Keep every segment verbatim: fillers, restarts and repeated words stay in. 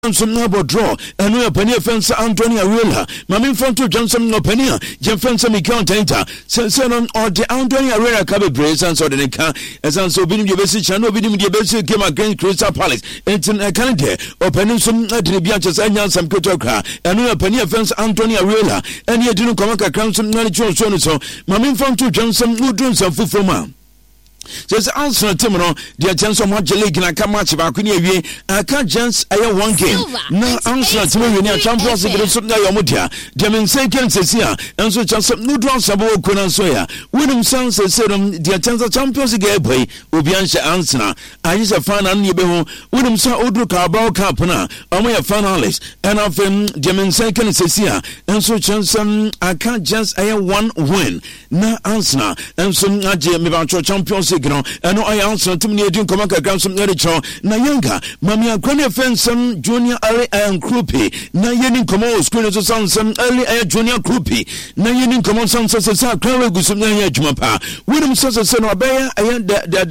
some number draw and we are penny fence Anthony Arela Mammy Fonto Johnson no penny Jim Fence me count enter Senson or the Anthony Arela Cabe Brace and so the car as I'm so being the basic channel being the basic game against Crystal Palace into a Canada or penny some Tribianches and some Kotoka and we are penny fence Anthony Arela and you didn't come a crown some knowledge so so Mammy Fonto Johnson who doing some food for man. Just answer Timon, the chance of much league and I come match about Queen. I can't just I have one game. No answer to me near champions of the Yamutia. Demin second says here, and so just no draws about Kunan Soya. William Sons says, the chance of champions again play will be answer answer. I use a fan and Nibeho, William Sa Udru Carbao Capana, or my finalist, and often Demin second says here, and so chance I can't just I have one win. No answer, and so I Jim about champions. And I answer to me, doing Comaka Ground some Ericho, Nayanga, Mamia Granny Fenson, Junior Early and Croupy, Nayan Common, Schoolers of Sons, some early air Junior Croupy, Nayan Common Sons, Sasa, Claragus, Naya Jumapa, William Sasa, Son of Bear, and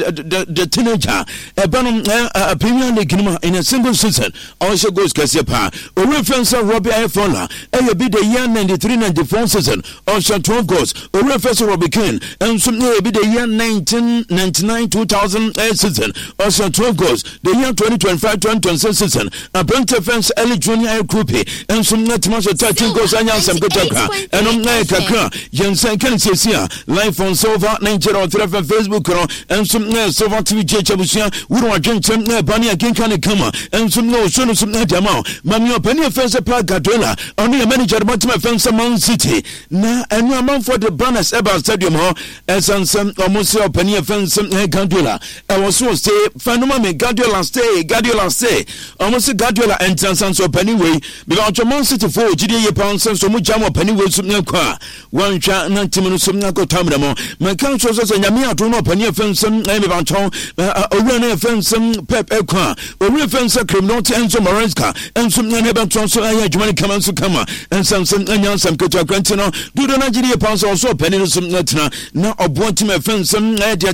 the teenager, a Banum, a Premier League in a single season, also goes Cassiapa, or reference Robbie Ifola, a bit the year ninety-three ninety-four season, also twelve goals, or reference Robbie Kane, and some be the year nineteen ninety-nine two thousand season, also twelve goals. The year twenty twenty-five twenty twenty-six season, a Brent Fence Ellie Junior Air Croupy, and some net much of thirteen goals and some good and on Naka, Jensen can say here, live on Silver, ninety or three Facebook, and some Silver T V Chabusia, we don't drink some bunny again can come, and some no son of some net amount. Mamma Penny Fence Park Gadola, only a manager about my fence among city. Now, and no amount for the Banners Eba Stadium, as some almost Penny Fence. Some Guardiola. I was so say, Phanoma Guardiola stay, Guardiola stay. Almost Guardiola entrance and so Pennyway. Because your monster to four, G D A pounds and so much jam of Pennyway Sumnaka. One chat, ninety minutes Sumnako Tamamo. My council says, and Yamia to know Penny Fenson, Amy Banton, a runner Fenson, Pep Equa, or reference a criminal and some Morenska, and some Nebanton, so I had money come and so come, and some some and some Kota Grantino. Do the Nigeria pounds also Penny Sumnatina. Now, a boy to my Fenson,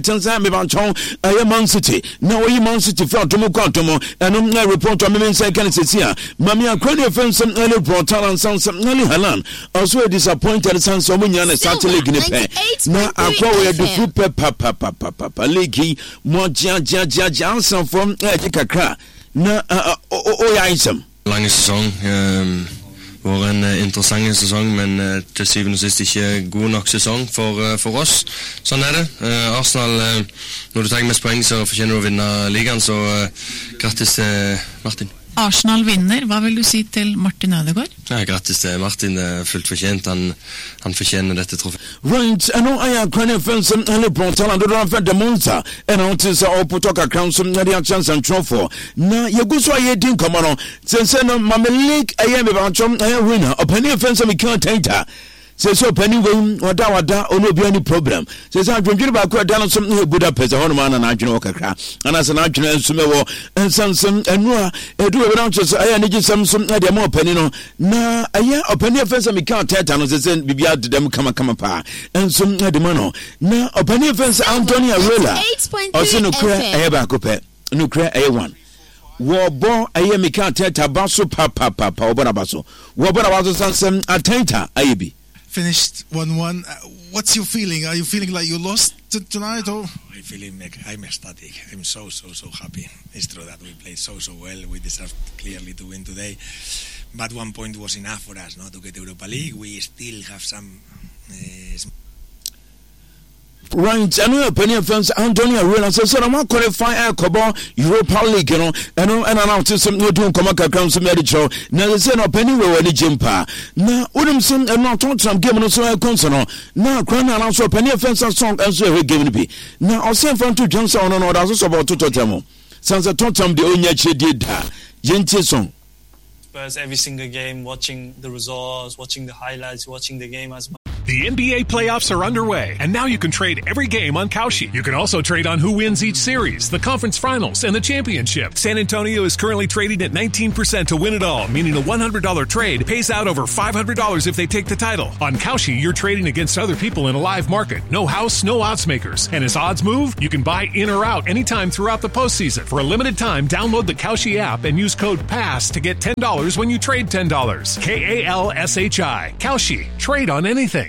I am Man City. Now, we Man City for Tomo Quantomo, and I report on Mimin Second here. Mamia Crony offense some early portal and some some early Halan. Also, a disappointed son, so many on a Saturday in a pair. Now, I call it the food pepper, papa, papa, leaky, more Jaja Johnson from Edikakra. Now, oh, I am. Lange Saison. Um Var en uh, interessant sesong, men uh, til syvende og sist ikke god nok sesong for, uh, for oss. Sånn er det. Uh, Arsenal, uh, når du tar mest poeng, så fortjener du å vinne ligaen, så uh, grattis til Martin. Arsenal vinner. Hva vil du si til Martin Ødegaard? Ja, grattis til Martin. Uh, fullt fortjent. Han, han fortjener dette trofé. Right, I know I am crying for some early portal and don't have the monster. And I want to say, I'll put a crown some Nadia chance and trophy. Now, you go so I didn't come on. Since I know Mamma League, I am about some winner. A penny offense, we can't take her. Says so penny win or da da or no be any problem. Says I'm drinking about quite down something here Budapest, a man and I know Kaka. And as an actual and Sumewo and some some and no I do around just I need some some idea more penny no. Na a year a penny offense and we can't tell and as I be out to them come come apart. And some the mano. Na a penny offense Anthony Arela. Also no cry I have a coupe. No cry a one. War born a year me can't tell Tabasso papa papa or Bonabasso. War Bonabasso some attenta I be. Finished one one. Uh, what's your feeling? Are you feeling like you lost t- tonight? Or? I feel I'm ecstatic. I'm so, so, so happy. It's true that we played so, so well. We deserved clearly to win today. But one point was enough for us, no, to get Europa League. We still have some... Uh, Right, I know a penny fans Antonio Arela says so I'm not qualify a Cobo Europa League, you know, and and announce some new doing come a crown some medical. Now they say no penny will any jumper. Now Udimson and not on some game no so concern. Now crown announce a penny fans song and so we given be. Now I'll send from to Johnson on order also about to Tottenham. Since I told them the only did that. Gentle song. Spurs every single game, watching the results, watching the highlights, watching the game as The N B A playoffs are underway, and now you can trade every game on Kalshi. You can also trade on who wins each series, the conference finals, and the championship. San Antonio is currently trading at nineteen percent to win it all, meaning a one hundred dollars trade pays out over five hundred dollars if they take the title. On Kalshi, you're trading against other people in a live market. No house, no odds makers. And as odds move, you can buy in or out anytime throughout the postseason. For a limited time, download the Kalshi app and use code PASS to get ten dollars when you trade ten dollars. K A L S H I. Kalshi. Trade on anything.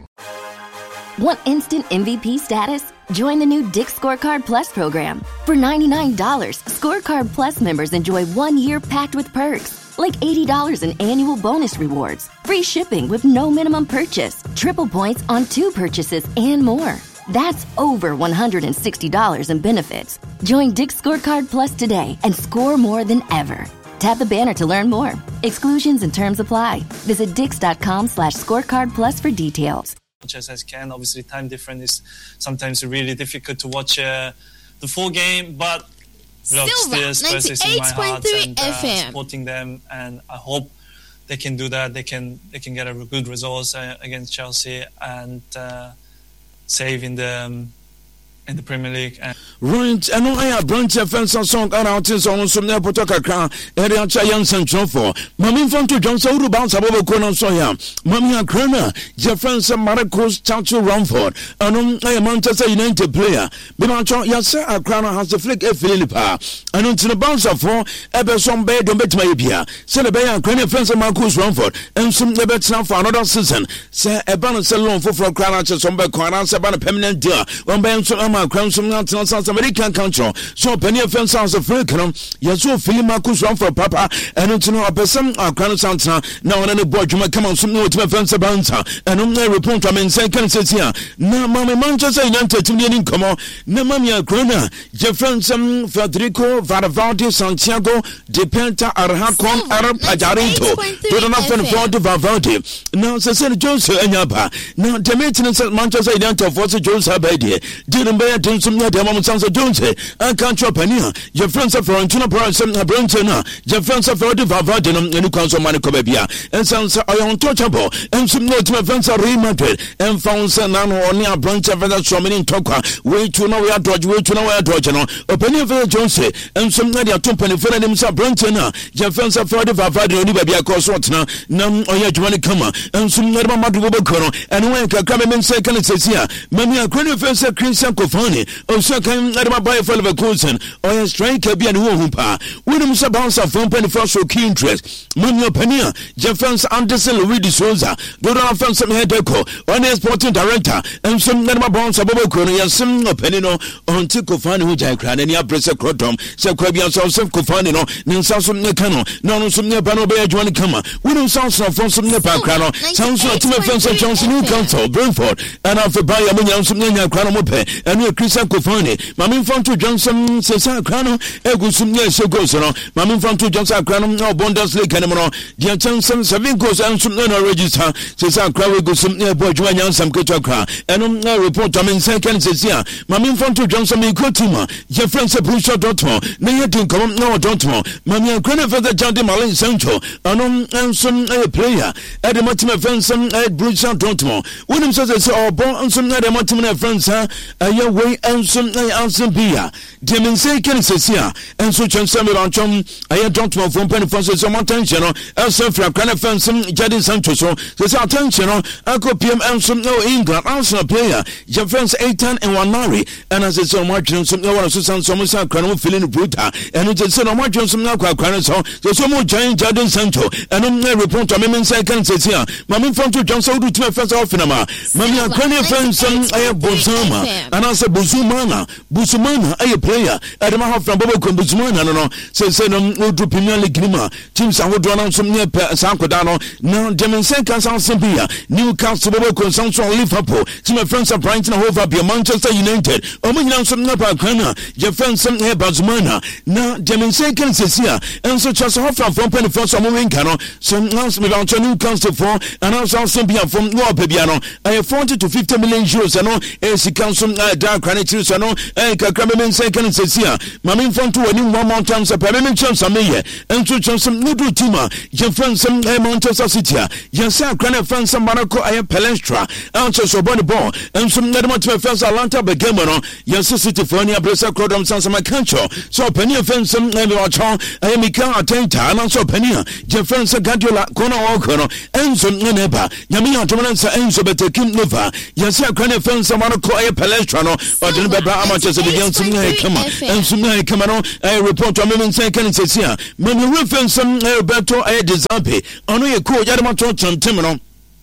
Want instant M V P status? Join the new Dick's Scorecard Plus program. For ninety-nine dollars, Scorecard Plus members enjoy one year packed with perks, like eighty dollars in annual bonus rewards, free shipping with no minimum purchase, triple points on two purchases, and more. That's over one hundred sixty dollars in benefits. Join Dick's Scorecard Plus today and score more than ever. Tap the banner to learn more. Exclusions and terms apply. Visit dix.com slash scorecard plus for details. Much as I can. Obviously, time difference is sometimes really difficult to watch uh, the full game, but look, still Spurs is in my heart and uh, supporting them, and I hope they can do that. They can they can get a good results uh, against Chelsea and uh, save in the um, in the Premier League. And right, and I have branch of fence song around this on some Nepotaka crown, area Chayan Central for Mammy Fonto Johnson who bounce above Conan Soya, Mammy Krona, Jeffrens Marcos Chacho Romford, and I am Manchester United player. Bimancho Yasa Akrana has the flick F. Philippa, and until the bouncer for Eberson Bay don't bet my beer. Celebrate and Crane Fence Marcos Romford, and some debts now for another season. Say a balance alone for Crana Chesomba Quana Sabana permanent deal, one by some crown some South American country. So penny of fence house of Fulcrum, Yasu Philimarcus run for Papa, and until no person or Crown Santa. Now on any board, you might come on some note to a fence bouncer, and on the report I mean second says here. Now, Mammy Manchester United to me in Como, Namamia Crona, Jeffrens Federico Varavaldi Santiago, Depenta Arhacon Arab Pajarinto, to not for the Vavaldi. Now, Cecil Joseph and Yaba. Now, the maintenance at Manchester United was a Joseph Abedi. Didn't bear to some of the moments of Jones. I can't drop any. Jeffrens of Florentino Price and Brentona, Jeffrens of Florida Vavadin and Lucas of Manicobia, and sounds are untouchable, and some notes my friends are Real Madrid, and found Sanano on near branch of that so many talker. Wait to know where Dodge, wait to know where Dodge, open for Jones, and some Nadia Tumpany for themselves Brentona, Jeffrens of Florida Vavadin, Libya Coswatna, Nam Oyajmani Kama, and some Nerma Madubocoro, and when Kakaman second says here, Mamma Crane Fence Christian Kofani, or second Nerma by Fellow Cousin, or a striker be an Wumpa, William Sabansa from Penny Frost key interest, Mamma Penia, Jeffrens Anderson Louis de Souza, Dora Fence Hedeco, one sporting director, and some Nerma Bones above Korea, some Penino on Tikofani, which I cried, and Yapressa Crotom, Saquabian South Kofanino, Ninsasum Necano, non some Nepano Bay Johnny Kama, William Sansa from some Nepa Crano, sounds like Tim Fence Johnson Newcastle, Brentford, and after by a million some Nina Cranomope, and we Christian Kofani, Mammy Fonto Johnson, Cesar Crano, Egusum Yes, Gosono, Mammy Fonto Johnson Crano, no Bundesliga anymore, the Johnson, seven goes and some no register, Cesar Crowley Gusum, Boy Joanne, some Kutaka, and on a report, I mean, second says here, Mammy Fonto Johnson, Kotima, Jeffrens Bruce Dotmo, Nayatin Come, no Dotmo, Mammy Crane for the Jandy Malin Sancho, and on and some player, at the Matima Fence, at Bruce Dotmo, William says it's all born on some other Matima friends, a year way and some answer beer. Demin second says here, and so Chan Samuel Anchon, I don't know from Penny Francis on attention, and some from Crane Fence, Jadin Sancho, so there's attention, I could P M and some no England, Arsenal player, Jeffrens eighteen and one Mary, and as it's so much, and some no one to some Somerset Crano feeling brutal, and it's so much on some now Crane, so there's so much giant Jadin Sancho, and on the report, I mean, second says here, Mammy Fonto Johnson to my first off in a Mammy Crane Fence, I have Bozama, and I said Buzumana, Buzumana, a player, at the Maha from Bobo Buzumana, no, says, no, to Premier League Grima, teams I would run on some near Sankodano, now Demin Second Sampia, Newcastle Bobo Sanson Liverpool, to my friends are Brighton over Manchester United, or me now some Napa Crana, Jeffrens some near Bazumana, now Demin Second says here, and such as Hoffa from Penny First of Movincano, some last me on Newcastle for, and also Sampia from Noah Pebiano, I have forty to fifty million euros, and all, as he comes from ja kra ne tiri so no eh kakra me mense kan sesia mame mfonto wani one more time so pa me menche nsame entu chonsem nudu tima je fansem eh Manchester City yes kra ne fansem Monaco aye Palestra anche so body ball ensum ne dem to fans Atlanta begame no yes City for ni abresa crodom sansama kancho so pani fansem ne be wacho aye Mikel Arteta na so pani je fansem Guardiola kona okono ensum ne neba nyame atomana nsa enso betekim nova yes kra ne fansem Monaco aye Palestra no odin beba Manchester begame sum ne kama ensum ne kama no aye report am men say kan sesia mami fansem Roberto aye Desampe ono ye ko yade ma to chantem no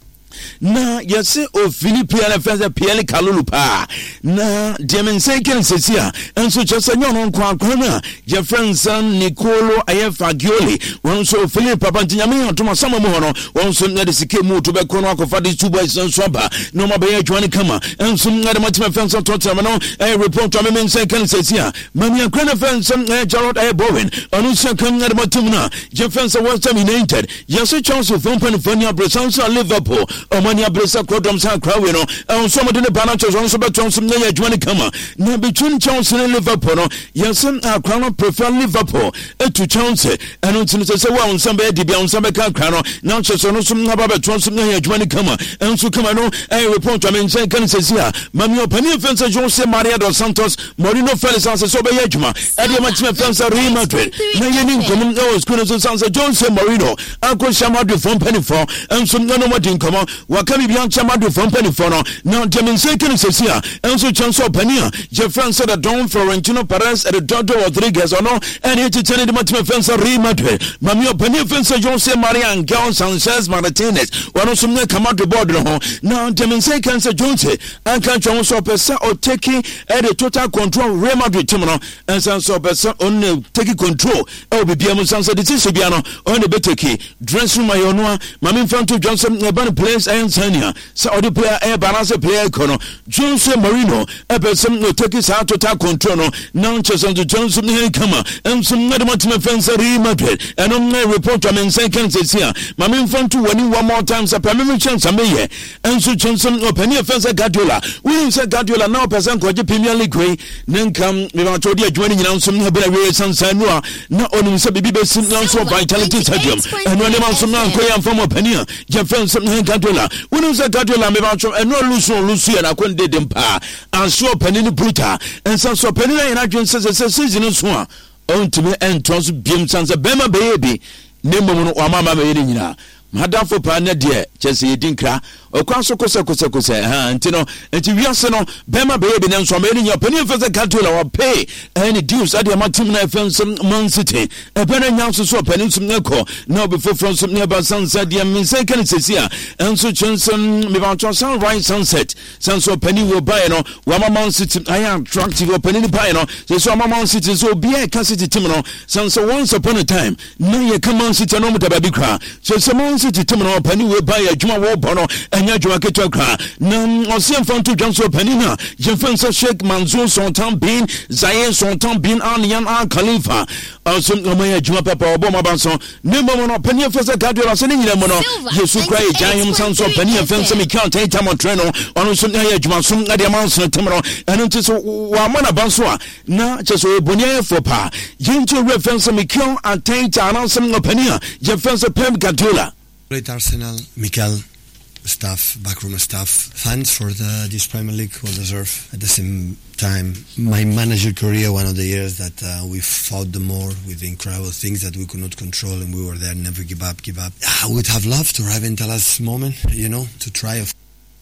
na yese o Philippia na fense Pierre Kalulu pa na diamense ken sesia enso chose nyon nko akwana je Fransan Nicolo Ayafagioli wonso Philip papa nyame atoma sama mu hono wonso na de sike mu to be kono akofa de two boys enso ba no ma be adwane kama enso na de matima fense totem no e report am mense ken sesia mami akwana fense Gerald Aybowen onu se kan na de matima je fense West Ham United yese chance of open for Nia Bresansa Liverpool Omania Bresa Crodom San Crawe no and some of the Banachos also but some near Johnny Kama. Now between Chelsea and Liverpool, yes, our crown prefer Liverpool to Chelsea and until they say, well, somebody be on some crown. Now just on some about Johnson near Johnny Kama and so come on a report. I mean, say, can say, Mammy Opinion Fence Jose Maria dos Santos, Morino Felix answers so by Ejma, Eddie Maxima Fence Real Madrid. Now you need to know Squinnes and Jose Morino, Uncle Shamadu from Penny for and some no more didn't come on. Wakami bian chamado from Penifono now demonstrate can sesia enso chanso pania je France the Don Florentino Perez and the Dodo Rodriguez or no and it tell the matima fence Real Madrid mamio pania fence Jose Maria and Gal Sanchez Martinez one of some come out the board no now demonstrate can say Jones and can so person or taking at the total control Real Madrid team no and so person on taking control e be biam sansa de Sibiano on the beteki dress room ayono mami Fanto Johnson ban place and Sanya Saudi player a balance player kono Jose Marino a person no take his out total control no now Johnson Johnson here come and some other team fence Real Madrid and on the report I mean second says here mami Fanto winning one more time so permanent chance am here and so Johnson open here fence Guardiola we say Guardiola now person ko Premier League we then come me want to dey joining now some be we sansa no na onum say bibi be sim now so Vitality Stadium and when them some now ko yam from open here je fence Guardiola when you say Guardiola me ba and no lose lose and I couldn't dem pa and so penini bruta and so so penina in adwen say say season so a on to me and trans biem sansa bema baby nemo no o mama me nyina madafo pa na de chese yedinkra okwaso kose kose kose ha ntino enti wiase no bema be be nso ma enya pani fese Guardiola wa pay any deals ade ma team na fence Man City e bena nyanso so pani sum neko na be for from some nearby sunset de men say kan sesia enso chensen me ba chosan right sunset sanso pani wo buy no wa Man City I attractive pani buy no so Man City so be a City team no sanso once upon a time na ye come Man City no mutababi kra so so Man City team no pani we buy adwuma wo bono anya jwa keto kra na osem Fanto Johnson panina je fansa Sheikh Mansour Sultan bin Zayed Sultan bin Al Yan Al Khalifa also omaya jwa papa obo mabanso ne momo no pania fansa Guardiola se nyina mo no Yesu Christ jayum sanso pania fansa mi kan tay tamo treno ono so nya jwa so ade manso temro eno ntiso wa mana banso a na cheso ebonia for pa yento reference mi kan atenta anasem no pania je fansa Pep Guardiola great Arsenal Mikel staff, backroom staff, fans for the, this Premier League well deserved. At the same time, my manager career, one of the years that uh, we fought the more with the incredible things that we could not control, and we were there, never give up, give up. I would have loved to arrive in the last moment, you know, to try. Of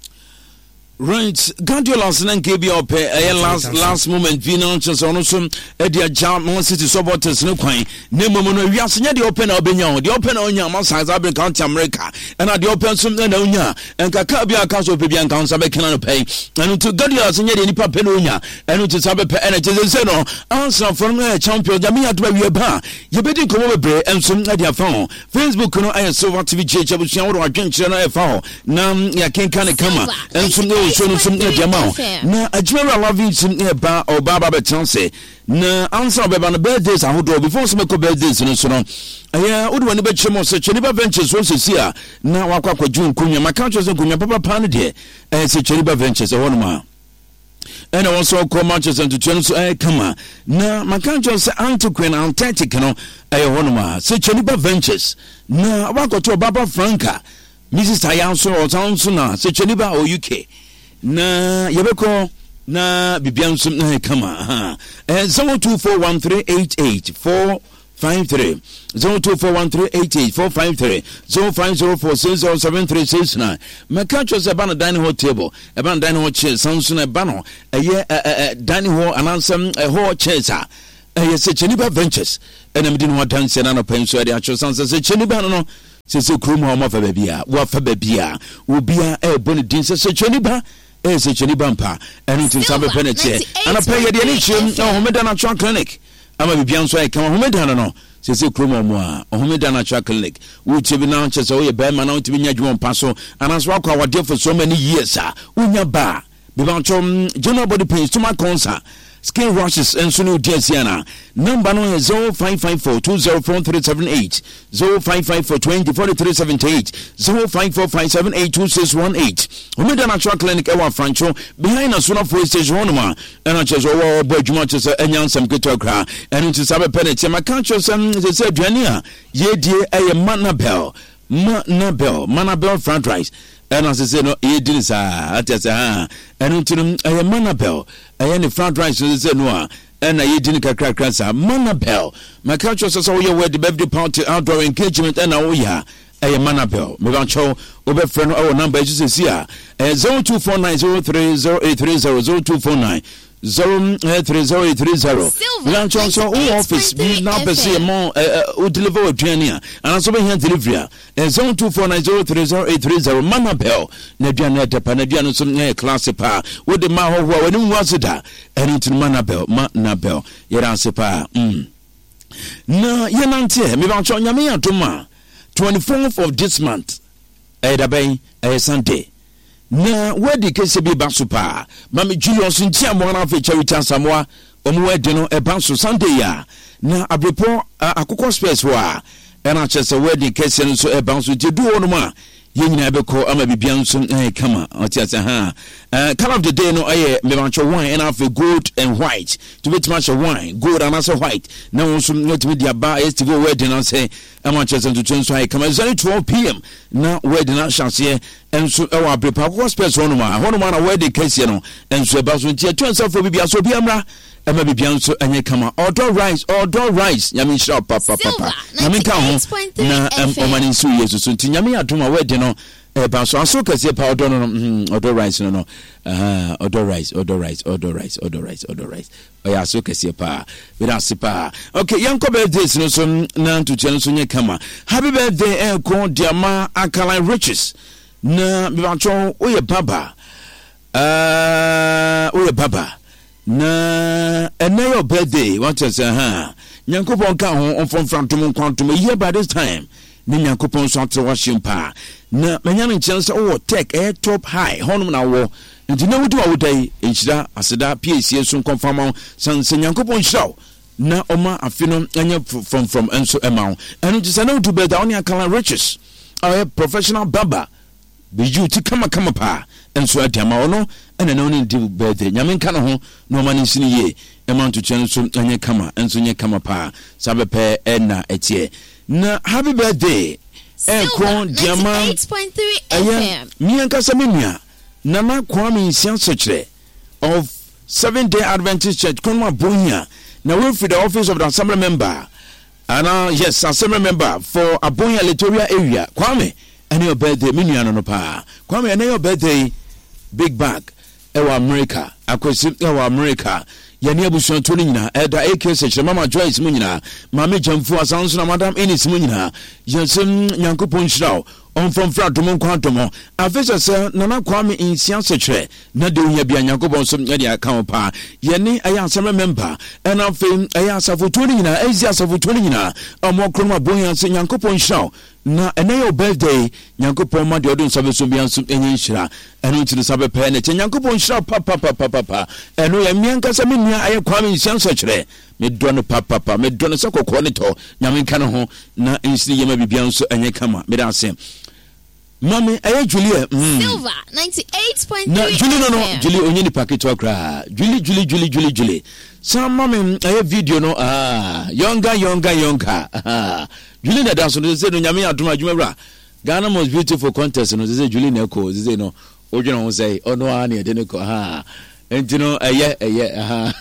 right, Guardiola's nan kebi ope a last last moment finances on some edia jam Man City supporters no kwan na momo no wiase nya de open na obenya de open na onya man South Africa county America and na de open some na onya and kaka bia ka so pe bia kan so be kana no pay and to Guardiola's nya de nipa pe no onya and to sabe pe energy say no answer from a champion jamia to we ba ye be din komo bebre and some na dia phone Facebook no I Silver T V cheche bu sia wo adwenkyere na e fa na ya kenka ne kama and some so no some near Jamao. Na a general loving some near bar or Baba Betanse. Na answer by the birthdays I would do before some birthdays in so on. I would want to bet some such a ventures also see her. Now I quack with June Kunya, my countries and Kunya Papa Panade, and such a ventures a one ma. and also call Manchester to Chelsea so eh kama na makanjo se Antiquin Antarctic no eh honoma se Cheniba Ventures na wakoto Baba Franca Missus Tayanso or Townson na se Cheniba o U K na yebeko na bibianso na kama ha eh zero two four one three eight eight four five three zero two four one three eight eight four five three zero five zero four six zero seven three six nine Mekacho se bana dining hall table e bana dining hall chair Samson e bana eye dining hall anansem e hall chairs a eye se Cheniba Ventures ena medi no dance na no penso e acho sanse se Cheniba no se se krum ho ma fa ba bia wo fa ba bia obia e boni din se se Cheniba e se Cheniba mpa enu tin sabe penete ana pay de ni chim o homeda natural clinic ama bibian so e kan homeda no no se se kromo mo a homeda natural clinic wo tibi na nche se wo ye ba ma na tibi nya dwon pa so anaso akwa wade for so many years a unya ba biban chom general body pain stomach cancer skin rashes and sunu diasiana number no is zero five five four two zero four three seven eight zero five five four two zero four three seven eight zero five four five seven eight two six one eight Omeda Natural Clinic ewa Francho behind us one for station honoma and I just oh boy juma just enyan some good talk and into sabe penalty my country some they say duania ye die e manabel manabel manabel fried rice and as I say no e din sa atese ha and into e manabel e ne fried rice they say no and I didn't kakra kransa manabel my country so so your word the birthday party outdoor engagement and oh yeah a manabel me ban cho obe friend our number is just here zero two four nine zero three zero eight three zero zero two four nine zero three zero eight three zero me ban cho so office we now be see more o deliver aduania and so be here delivery zero two four nine zero three zero eight three zero manabel na aduania depa na aduania so na class pa wo de ma ho ho wani mu asida and to manabel manabel yera sepa mm na yenante me ban cho nyame atoma twenty-fourth of this month eh da ben eh Sunday na wedi kese bi basupa mami Julius ntia mo na fe charity Samoa omo wedi no e banso Sunday ya na abrepo akoko space wa e na chese wedi kese no so e banso je du ono ma yenyina beko ama bibia nso eh kama otiase ha uh color of the day no aye me bancho wine and have gold and white to be match wine gold and also white na also not be dia ba is to go wedding and say ama chese to twenty so aye kama zero twelve p m na wedding na chance and so e wa prepare ko space ono ma ono ma na wedding case no and so e ba so ntia twenty for bibia so biamra ema bibia nso enye kama order rice order rice nyame shop papa papa nyame ka ho na omani nso yesu so nyame adoma wedding no e ba so aso kase pa order no order rice no no ah order rice order rice order rice order rice order rice oya aso kase pa we da sipa okay yanko birthdays no so na to chen so nye kama happy birthday e ko diama Akala Riches na bibancho oye baba uh oye baba na ene your birthday what you say ha nyankopon ka ho on from from to kwantum here by this time ni nyankopon so atre washim pa na manyane chance o tech air top high honum na wo nti na wudi wa wodai enchira aseda P A C so confirm san nyankopon show na oma afino anya from from enso emau enu just na do better on Akala Riches a professional barber be you to come come pa enso adiama ono ene na oni di birthday nyame nka no ho no mani sini ye amount to chen so anya kama enso nya kama pa sabe pe ena etie na happy birthday e ko diama eight point three F M mi anka samia na na Kwame Nsiansochere of Seventh Day Adventist Church Konma Bonya na we for the office of the assembly member and uh, yes assembly member for Abonya Litoria area Kwame and your birthday miniano no pa Kwame and your birthday big bag ewa America akwesi ewa America yani abusuan to nyina eda A K section mama Joyce munyina mama Jamfu asanso na madam Enis munyina yensem nyankopon hirawo on from fra domon kwantomo afisa se nana Kwame Nsiansochere na de ohia bia nyankopon so nyade aka pa yene aya asem member ena fem aya asafo to nyina ezi asafo to nyina omo kroma bonya se nyankopon hirawo na ene your birthday nyankopon ma de odun sabe so bia so enye hira eno ntiri sabe pa ne nyankopon hirawo pa pa pa pa pa eno ya mianka se menia aya Kwame Nsiansochere me dono pa pa pa me dono se kokko ne to nyame nka no ho na nsini yema bibia nso enye kama me da asem Mami, aye Julie. Silver ninety-eight point three. No, Julie no no, Julie onye ni packet okra. Julie Julie Julie Julie Julie. Some mami aye video no ah younger younger younger. Ah. Julie na dance no say no nyame adoma adwuma. Ghana most beautiful contest no say Julie na ko say no odwena ho say ono a na de ne ko ha. Enti no aye aye aha.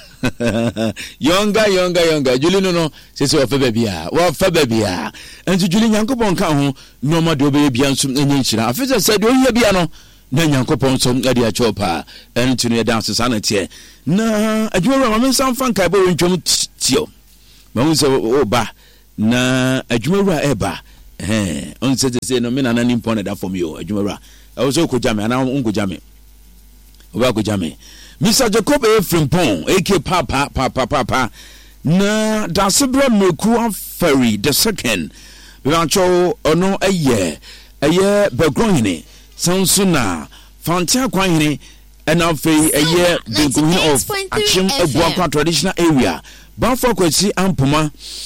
Younger younger younger Julie no no say say ofa baby a wo fa baby a enti Julie Nyankopon ka ho no ma de obe bia nsum enye nchira afisa say de oyia bia no na Nyankopon so ade a chopa enti no ye dance sanate na adwuma ma men san fan kai bo ntwom tio ma hu say o ba na adwuma ra eba eh on say say no me na na nimpon da from you adwuma ra I was so ko jame ana unko jame oba ko jame Mister Jacob A. Frimpong, A K Papa, Papa, Papa, na Dasibra Meku Ferry, the second. Rancho, ono a year, a year, Begroine, Sansuna, Fantia Quine, and Alfei, a year, Begroine of Action, a Boaka traditional area. Banfo Kwesi Ampuma,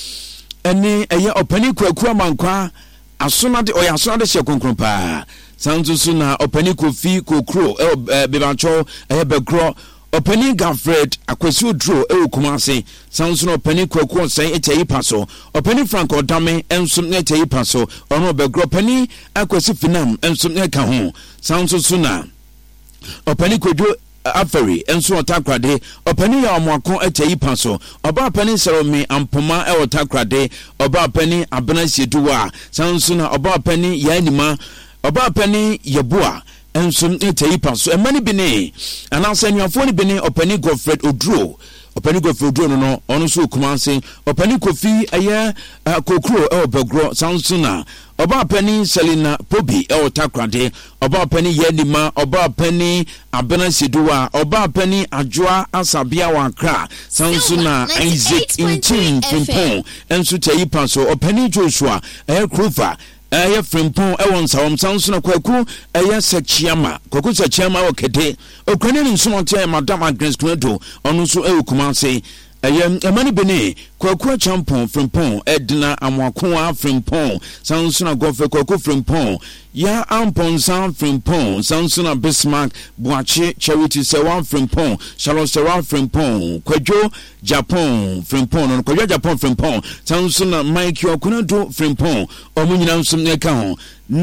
and a year of Penny Kwakua Mankwa, as soon as the Oyasana Shakunkrumpa. Sansuna openi kofi kokro e bebancho e begro openi Gafred akwesu dro e Kumase Sansuna openi kokro sen etei paso openi Franco Dame ensum ne etei paso ono begro openi akwesu finam ensum ne ka ho Sansuna openi kojo aferi enso otakrade opani ya omwako etei paso oba pani seromi ampoma e otakrade oba pani abena sieduwa Sansuna oba pani ya anima Oba penny yebua ensum etei paso e mani bene anansa nnuafo ni bene opani Godfred Odro opani Godfred Odro no ono so Kumase opani Kofi aye kokro e obegro Sansuna oba penny Selina Pobi e otakrade oba penny Yenima oba penny Abena Siduwa oba penny Adwoa Asabia Wakra Sansuna Isaac Inchin Frimpong ensu tei paso opani Joshua e Kruva Aya Frimpong e won sawom Sansuna kwaku aya Sechiama kwaku Sechiama okede okwane ni nsumonte Madam Agnes Kwedo onu so e Kumase aya amani bene kwaku champon Frimpong edna amwakoa Frimpong Sansuna gofe kwaku Frimpong ya amponsan Frimpong Sansuna Bismarck Boache Charity Sewan Frimpong Charles Sewan Frimpong Kwejo Japan Frimpong no Kwejo Japan Frimpong Sansuna Mike Okunado Frimpong omunyina nsum ne ka ho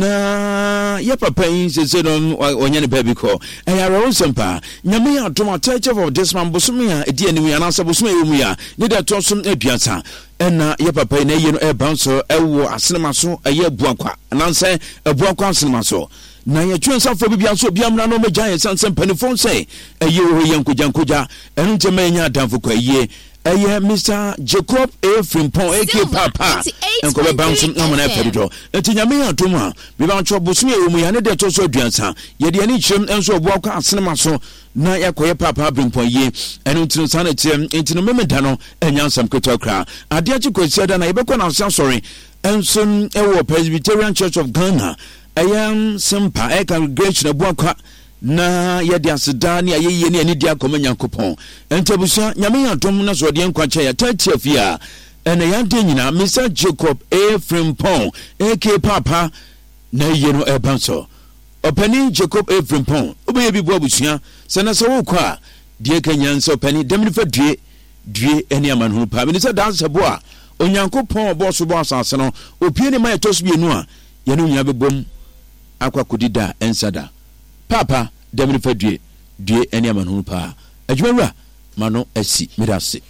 na ya papa yin se se don onye ne baby ko e ya ro sempa nyame ya doma church of this man bosumi ya edi animu ya na sa bosumi emu ya ne da to som aduasa ena ya papa na ye no e banso e wo asenema so e buakwa nanse e buakwa asenema so na ye twensa fo bibia so bia mra no me giant sansen penifon say e ye wo ye nkoja nkoja enu ntema nya danfo kwa ye eye Mister Jacob A. Frimpong A K Papa enko be bounce no na pedo enti nyame ya toma me ba ncho bosumi emu ya ne de to so aduansa ye de ani chirem enso obuakwa asenema so na yakoye Papa Frimpong ye enu ntino sana tiem enti no memeda no enyansam ketokra ade achi kwesi da na ye bekọ na so sorry enso ewo Presbyterian Church of Ghana ayam simpa e congregation abuakwa na yedi aseda ni ayeye ni ani dia koma Nyankopon entabusa nyame yadom na so de nkwache ya tatiafia ene yade nyina Mister Jacob A. Frimpong A K Papa na yeno ebanso opani Jacob A. Frimpong obe bi bo abusua se na se wo kwa die kanyanso opani demnifa due due eni amanhu pa bi se dan sebo a Onyankopon obo so bo asase no opie ni ma etoso bi enu a yenu nya bebom akwa kodida ensada Papa demni fadue due eni amanhu pa adwumawura mano asi mirase.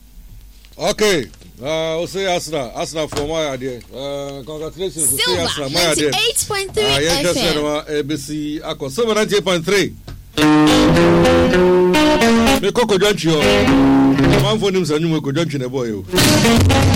Okay, uh we say Asna Asna for my idea. Uh congratulations to say Asna my idea. ninety-eight point three uh, yeah, F M. A B C Akko seven ninety-eight point three. Me koko jonchi o. Man for nim sanyu me ko jonchi ne boy o.